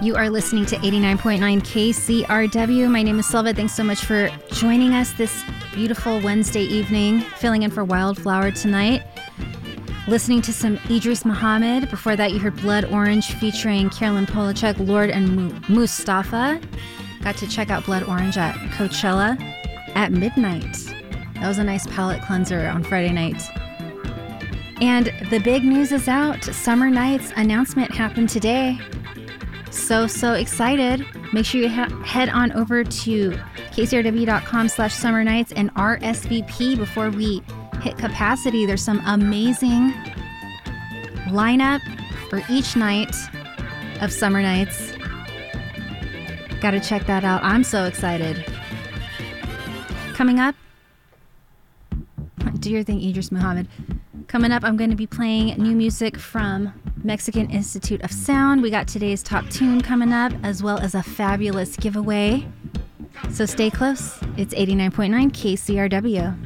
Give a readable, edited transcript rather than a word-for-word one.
You are listening to 89.9 KCRW. My name is Silva. Thanks so much for joining us this beautiful Wednesday evening. Filling in for Wildflower tonight. Listening to some Idris Muhammad. Before that, you heard Blood Orange featuring Carolyn Polachek, Lord, and Mustafa. Got to check out Blood Orange at Coachella at midnight. That was a nice palate cleanser on Friday night. And the big news is out. Summer Nights announcement happened today. So excited. Make sure you head on over to kcrw.com/summer nights and RSVP before we hit capacity. There's some amazing lineup for each night of Summer Nights. Gotta check that out. I'm so excited. Coming up, do your thing, Idris Muhammad. Coming up, I'm going to be playing new music from Mexican Institute of Sound. We got today's top tune coming up, as well as a fabulous giveaway. So stay close. It's 89.9 KCRW.